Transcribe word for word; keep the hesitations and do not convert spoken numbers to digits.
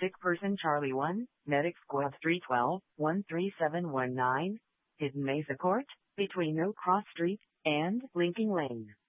Sick person Charlie one, Medic Squad three twelve, one three seven one nine, Hidden Mesa Court, between No Cross Street and Linking Lane.